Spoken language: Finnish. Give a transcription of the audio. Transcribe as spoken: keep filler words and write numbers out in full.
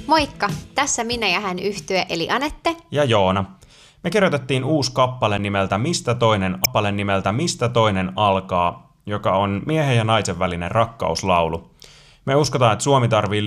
Moikka! Tässä minä ja hän yhtye eli Anette ja Joona. Me kirjoitettiin uusi kappale nimeltä Mistä toinen kappale nimeltä Mistä toinen alkaa, joka on miehen ja naisen välinen rakkauslaulu. Me uskotaan, että Suomi tarvii